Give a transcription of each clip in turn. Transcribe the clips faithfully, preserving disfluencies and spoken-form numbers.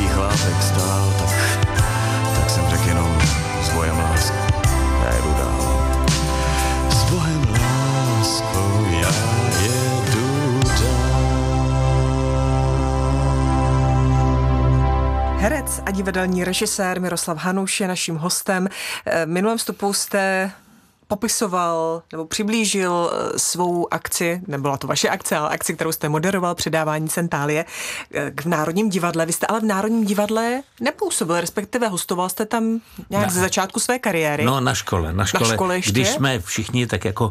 mladý chlápek stál, tak, tak jsem řekl jenom s bojem lásku, já jedu dál. S bohem láskou já jedu dál. Herec a divadelní režisér Miroslav Hanuš je naším hostem. V minulém vstupu jste popisoval nebo přiblížil svou akci, nebyla to vaše akce, ale akci, kterou jste moderoval, předávání Centálie v Národním divadle. Vy jste ale v Národním divadle nepůsobil, respektive hostoval jste tam nějak ze začátku své kariéry. No na škole, na škole, na škole ještě? Když jsme všichni tak jako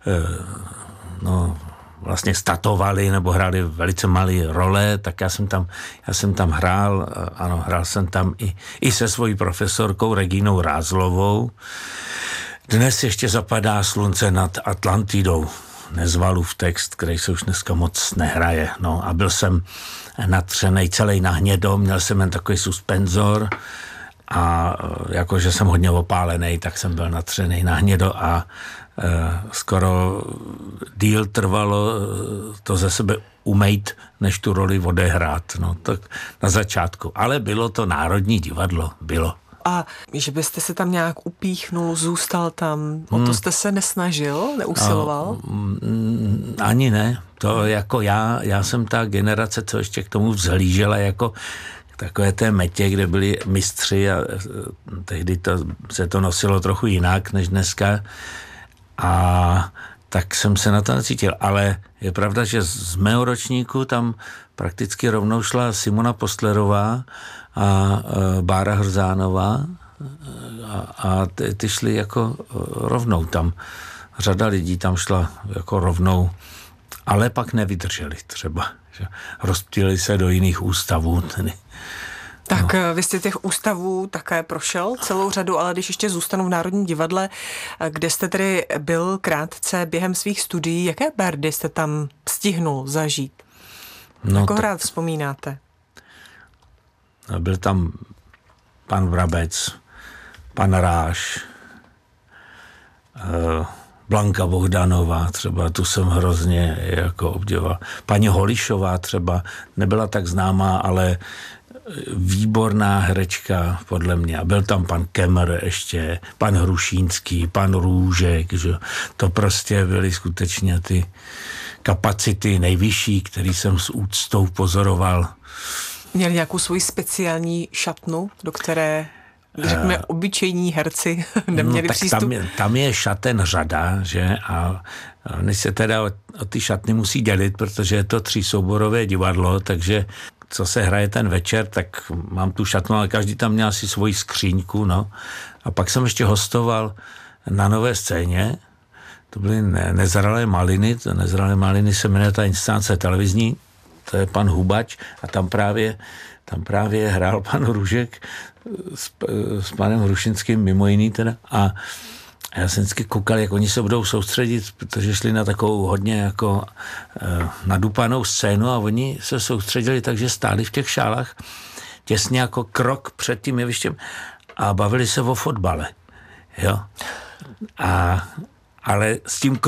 no vlastně statovali nebo hráli velice malé role, tak já jsem tam, já jsem tam hrál, ano, hrál jsem tam i, i se svojí profesorkou Regínou Rázlovou. Dnes ještě zapadá slunce nad Atlantidou, Nezvalův text, který se už dneska moc nehraje. No a byl jsem natřenej celý na hnědo, měl jsem jen takový suspenzor a jakože jsem hodně opálený, tak jsem byl natřenej na hnědo a e, skoro díl trvalo to ze sebe umejt, než tu roli odehrát. No tak na začátku. Ale bylo to Národní divadlo, bylo. A že byste se tam nějak upíchnul, zůstal tam, o to jste se nesnažil, neusiloval? A, ani ne. To jako já, já jsem ta generace, co ještě k tomu vzhlížela jako takové té metě, kde byli mistři a tehdy to, se to nosilo trochu jinak než dneska. A tak jsem se na to necítil. Ale je pravda, že z mého ročníku tam prakticky rovnou šla Simona Postlerová a Bára Hrzánová a, a ty, ty šly jako rovnou tam. Řada lidí tam šla jako rovnou, ale pak nevydrželi třeba. Že rozptýlili se do jiných ústavů. Tedy. Tak no. Vy jste těch ústavů také prošel celou řadu, ale když ještě zůstanu v Národním divadle, kde jste tedy byl krátce během svých studií, jaké berdy jste tam stihnul zažít? No, jako tak... rád vzpomínáte? Byl tam pan Vrabec, pan Ráš, Blanka Bohdanová třeba, tu jsem hrozně jako obdivoval. Paní Holišová třeba, nebyla tak známá, ale výborná herečka podle mě. A byl tam pan Kemr ještě, pan Hrušínský, pan Růžek, že to prostě byly skutečně ty kapacity nejvyšší, který jsem s úctou pozoroval. Měli nějakou svoji speciální šatnu, do které, řekněme, obyčejní herci neměli no, tak přístup? Tam je, tam je šaten řada, že? A než se teda o, o ty šatny musí dělit, protože je to třísouborové divadlo, takže co se hraje ten večer, tak mám tu šatnu, ale každý tam měl asi svoji skříňku, no. A pak jsem ještě hostoval na Nové scéně, to byly ne, Nezralé maliny, to Nezralé maliny se jmenuje ta inscenace televizní, to je pan Hubač a tam právě, tam právě hrál pan Růžek s, s panem Hrušinským mimo jiný teda a já jsem vždycky koukal, jak oni se budou soustředit, protože šli na takovou hodně jako eh, nadupanou scénu a oni se soustředili tak, že stáli v těch šálách těsně jako krok před tím jevištěm a bavili se o fotbale. Jo? A, ale s tím